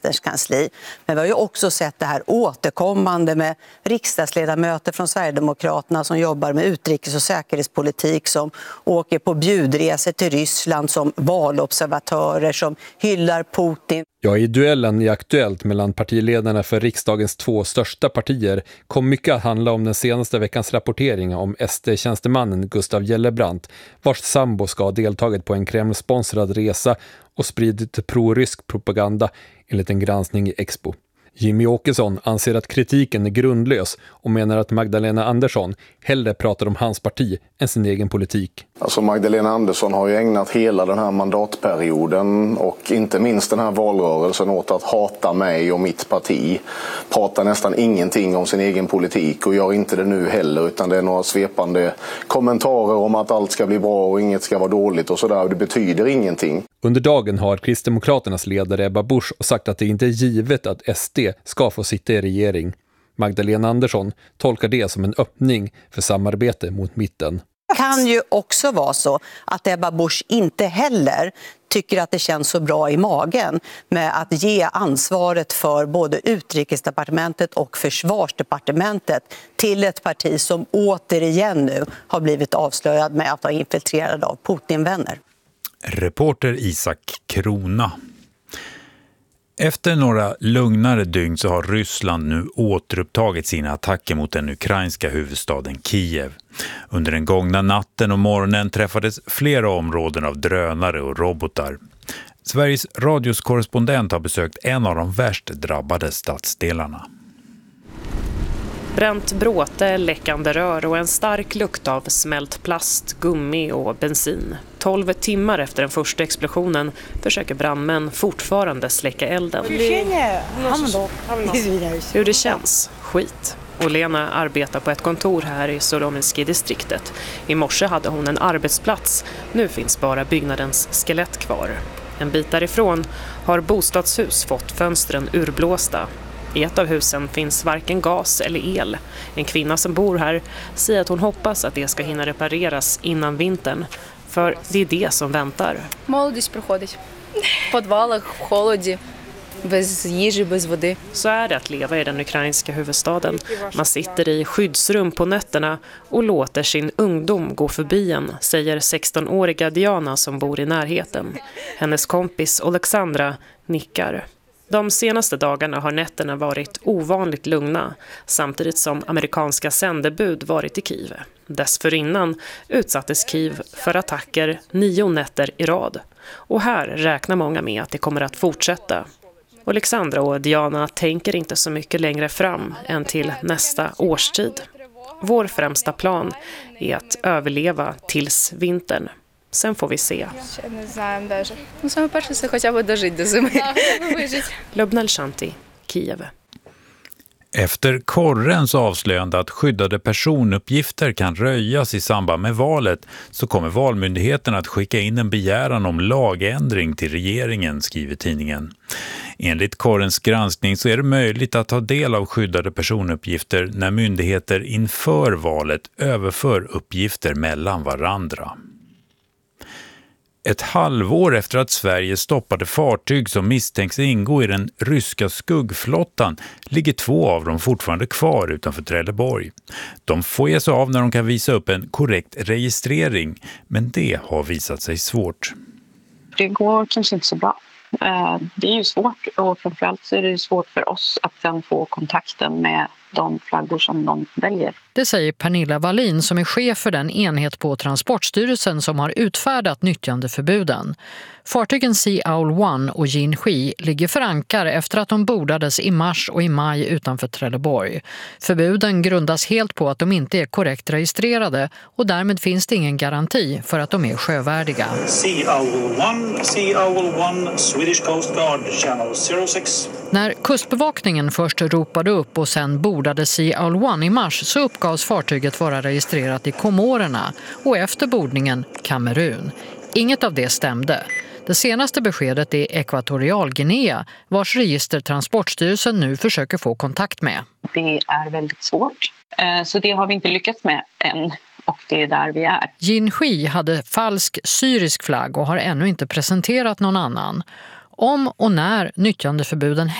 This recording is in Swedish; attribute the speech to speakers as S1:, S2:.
S1: statsministerns kansli. Men vi har ju också sett det här återkommande med riksdagsledamöter från Sverigedemokraterna som jobbar med utrikes- och säkerhetspolitik, som åker på bjudresor till Ryssland som valobservatörer, som hyllar Putin.
S2: Ja, i duellen i Aktuellt mellan partiledarna för riksdagens 2 största partier kom mycket att handla om den senaste veckans rapportering om SD-tjänstemannen Gustav Gellebrand, vars sambo ska ha deltagit på en Kreml-sponsrad resa och spridit pro-rysk propaganda enligt en granskning i Expo. Jimmy Åkesson anser att kritiken är grundlös och menar att Magdalena Andersson hellre pratar om hans parti än sin egen politik.
S3: Alltså Magdalena Andersson har ju ägnat hela den här mandatperioden och inte minst den här valrörelsen åt att hata mig och mitt parti. Pratar nästan ingenting om sin egen politik och gör inte det nu heller, utan det är några svepande kommentarer om att allt ska bli bra och inget ska vara dåligt och sådär. Det betyder ingenting.
S2: Under dagen har Kristdemokraternas ledare Ebba Busch sagt att det inte är givet att SD ska få sitta i regering. Magdalena Andersson tolkar det som en öppning för samarbete mot mitten.
S1: Det kan ju också vara så att Ebba Busch inte heller tycker att det känns så bra i magen med att ge ansvaret för både utrikesdepartementet och försvarsdepartementet till ett parti som återigen nu har blivit avslöjad med att vara infiltrerad av Putin-vänner.
S4: Reporter Isak Krona. Efter några lugnare dygn så har Ryssland nu återupptagit sina attacker mot den ukrainska huvudstaden Kiev. Under den gångna natten och morgonen träffades flera områden av drönare och robotar. Sveriges Radios korrespondent har besökt en av de värst drabbade stadsdelarna.
S5: Bränt bråte, läckande rör och en stark lukt av smält plast, gummi och bensin. 12 timmar efter den första explosionen försöker brandmän fortfarande släcka elden. Hur det känns? Skit. Olena arbetar på ett kontor här i Solomenski-distriktet. I morse hade hon en arbetsplats. Nu finns bara byggnadens skelett kvar. En bit därifrån har bostadshus fått fönstren urblåsta. I ett av husen finns varken gas eller el. En kvinna som bor här säger att hon hoppas att det ska hinna repareras innan vintern. För det är det som väntar.
S6: Молодість проходить. В підвалах, в холоді, без їжі, без води.
S5: Så är det att leva i den ukrainska huvudstaden. Man sitter i skyddsrum på nätterna och låter sin ungdom gå förbi en, säger 16-åriga Diana som bor i närheten. Hennes kompis Alexandra nickar. De senaste dagarna har nätterna varit ovanligt lugna, samtidigt som amerikanska sändebud varit i Kiev. Dessförinnan utsattes Kiev för attacker 9 nätter i rad. Och här räknar många med att det kommer att fortsätta. Alexandra och Diana tänker inte så mycket längre fram än till nästa årstid. Vår främsta plan är att överleva tills vintern. Sen får vi se. Lubnel Shanti, Kiev.
S4: Efter korrens avslöjande att skyddade personuppgifter kan röjas i samband med valet så kommer valmyndigheten att skicka in en begäran om lagändring till regeringen, skriver tidningen. Enligt korrens granskning så är det möjligt att ta del av skyddade personuppgifter när myndigheter inför valet överför uppgifter mellan varandra. Ett halvår efter att Sverige stoppade fartyg som misstänks ingå i den ryska skuggflottan ligger 2 av dem fortfarande kvar utanför Trelleborg. De får ges av när de kan visa upp en korrekt registrering, men det har visat sig svårt.
S7: Det går kanske inte så bra. Det är ju svårt och framförallt så är det svårt för oss att sen få kontakten med de flaggor som de väljer.
S8: Det säger Pernilla Wallin som är chef för den enhet på Transportstyrelsen som har utfärdat nyttjandeförbuden. Fartygen Sea Owl 1 och Jinhui ligger för ankar efter att de bordades i mars och i maj utanför Trelleborg. Förbuden grundas helt på att de inte är korrekt registrerade och därmed finns det ingen garanti för att de är sjövärdiga.
S9: Sea Owl 1, Swedish Coast Guard, Channel 06.
S8: När kustbevakningen först ropade upp och sen bordade Sea Owl 1 i mars så uppgavs fartyget vara registrerat i Komorerna och efter bordningen Kamerun. Inget av det stämde. Det senaste beskedet är Ekvatorialguinea, vars register Transportstyrelsen nu försöker få kontakt med.
S7: Det är väldigt svårt, så det har vi inte lyckats med än. Och det är där vi är.
S8: Jinhui hade falsk syrisk flagg och har ännu inte presenterat någon annan. Om och när nyttjandeförbuden